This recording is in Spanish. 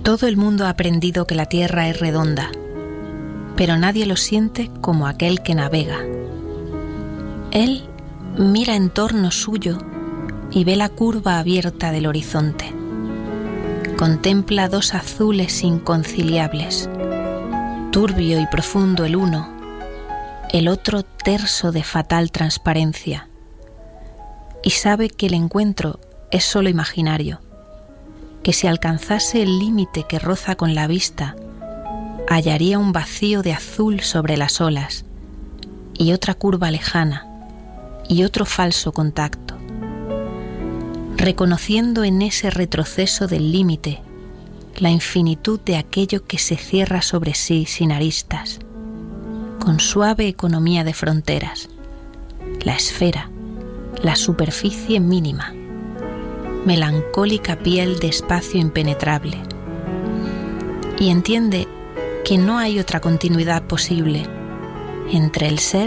Todo el mundo ha aprendido que la Tierra es redonda, pero nadie lo siente como aquel que navega. Él mira en torno suyo y ve la curva abierta del horizonte. Contempla dos azules inconciliables, turbio y profundo el uno, el otro terso de fatal transparencia, y sabe que el encuentro es solo imaginario, que si alcanzase el límite que roza con la vista, hallaría un vacío de azul sobre las olas y otra curva lejana y otro falso contacto. Reconociendo en ese retroceso del límite la infinitud de aquello que se cierra sobre sí sin aristas, con suave economía de fronteras, la esfera, la superficie mínima, melancólica piel de espacio impenetrable, y entiende que no hay otra continuidad posible entre el ser